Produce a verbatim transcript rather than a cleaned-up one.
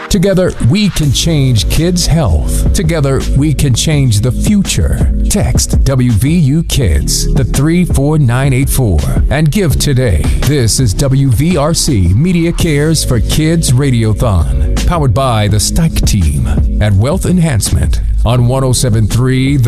Together, we can change kids' health. Together, we can change the future. Text W V U Kids to three four nine eight four and give today. This is W V R C Media Cares for Kids Radiothon, powered by the Stike Team at Wealth Enhancement on one oh seven point three The